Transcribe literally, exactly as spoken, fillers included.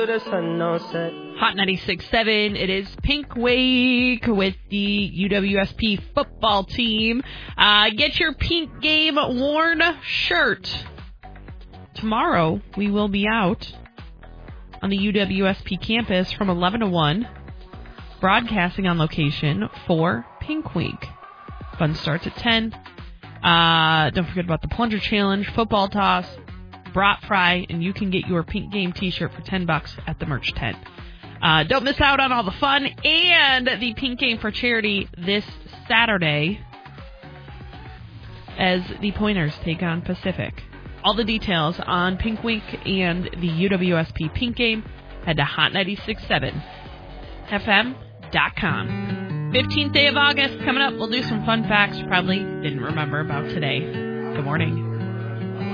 Hot ninety-six point seven, it is Pink Week with the U W S P football team. Uh, get your Pink Game worn shirt. Tomorrow, we will be out on the U W S P campus from eleven to one, broadcasting on location for Pink Week. Fun starts at ten. Uh, don't forget about the plunger challenge, football toss, brat fry, and you can get your Pink Game t-shirt for ten bucks at the merch tent. Uh, don't miss out on all the fun and the Pink Game for charity this Saturday as the Pointers take on Pacific. All the details on Pink Week and the U W S P Pink Game, head to hot ninety-six point seven F M dot com. fifteenth day of August coming up. We'll do some fun facts you probably didn't remember about today. Good morning.